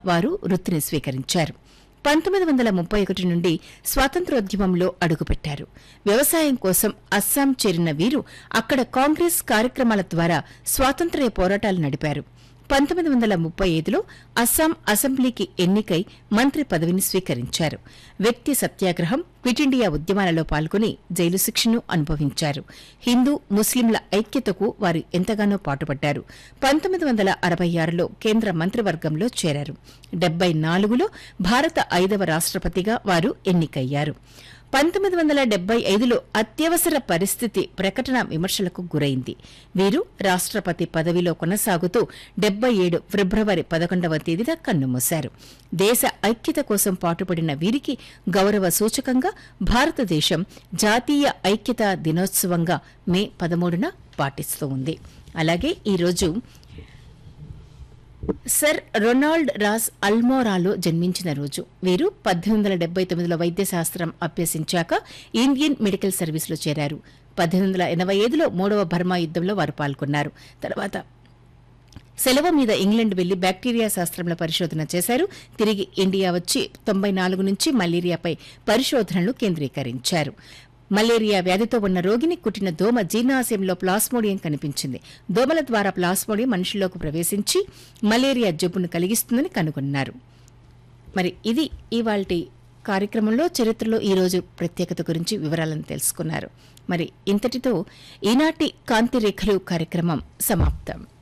వారు వృత్తిని స్వీకరించారు. 1931 నుండి స్వాతంత్ర్యోద్యమంలో అడుగుపెట్టారు. వ్యవసాయం కోసం అస్సాం చేరిన వీరు అక్కడ కాంగ్రెస్ కార్యక్రమాల ద్వారా స్వాతంత్ర్య పోరాటాలు నడిపారు. 1935లో అస్సాం అసెంబ్లీకి ఎన్నికై మంత్రి పదవిని స్వీకరించారు. వ్యక్తి సత్యాగ్రహం, క్విట్ ఇండియా ఉద్యమాలలో పాల్గొని జైలు శిక్షను అనుభవించారు. హిందూ ముస్లింల ఐక్యతకు వారు ఎంతగానో పాటుపడ్డారు. 1966లో కేంద్ర మంత్రివర్గంలో చేరారు. 74లో భారత 5వ రాష్ట్రపతిగా వారు ఎన్నికయ్యారు. 1975లో అత్యవసర పరిస్థితి ప్రకటన విమర్శలకు గురైంది. వీరు రాష్ట్రపతి పదవిలో కొనసాగుతూ 77 ఫిబ్రవరి 11వ తేదీన కన్నుమూశారు. దేశ ఐక్యత కోసం పాటుపడిన వీరికి గౌరవ సూచకంగా భారతదేశం జాతీయ ఐక్యతా దినోత్సవంగా మే 13న పాటిస్తూ ఉంది. అలాగే ఈరోజు సర్ రొనాల్డ్ రాస్ అల్మోరాలో జన్మించిన రోజు. వీరు 1879లో వైద్యశాస్త్రం అభ్యసించాక ఇండియన్ మెడికల్ సర్వీసులో చేరారు. 1885లో 3వ బర్మా యుద్దంలో వారు పాల్గొన్నారు. తర్వాత సెలవు మీద ఇంగ్లాండ్ వెళ్లి బ్యాక్టీరియా శాస్త్రంలో పరిశోధన చేశారు. తిరిగి ఇండియా వచ్చి 94 నుంచి మలేరియాపై పరిశోధనలు కేంద్రీకరించారు. మలేరియా వ్యాధితో ఉన్న రోగిని కుట్టిన దోమ జీర్ణాశయంలో ప్లాస్మోడియం కనిపించింది. దోమల ద్వారా ప్లాస్మోడియం మనుషుల్లోకి ప్రవేశించి మలేరియా జబ్బును కలిగిస్తుందని కనుగొన్నారు. మరి ఇది ఇవాల్టి కార్యక్రమంలో చరిత్రలో ఈ రోజు ప్రత్యేకత గురించి వివరాలను తెలుసుకున్నారు. మరి ఇంతటితో ఈనాటి కాంతిరేఖలు కార్యక్రమం సమాప్తం.